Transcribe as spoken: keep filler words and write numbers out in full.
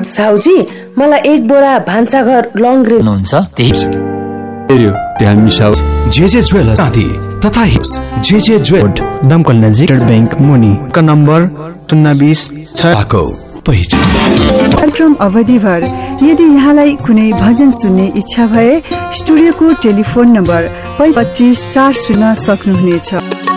साउजी मलाई एक बोरा भान्साघर लङ ग्रेन हुन्छ त्यही त्यहाँ मिसाउ जेजे ज्वेलर्स साथी तथा हिप्स जेजे ज्वेलर्स दमकल नजिक बैंक मुनि का नम्बर शून्य बीस छको पहिचान कार्यक्रम अवधिभर यदि यहाँलाई कुनै भजन सुन्ने इच्छा भए स्टुडियोको टेलिफोन नम्बर पच्चीस चार शून्य सक्नुहुनेछ।